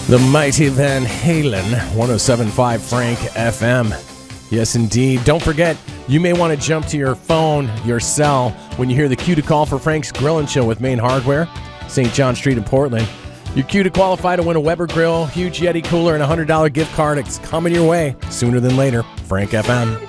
The mighty Van Halen, 107.5 Frank FM. Yes, indeed. Don't forget, you may want to jump to your phone, your cell, when you hear the cue to call for Frank's Grillin' Show with Main Hardware, St. John Street in Portland. Your cue to qualify to win a Weber grill, huge Yeti cooler, and a $100 gift card. It's coming your way sooner than later. Frank FM.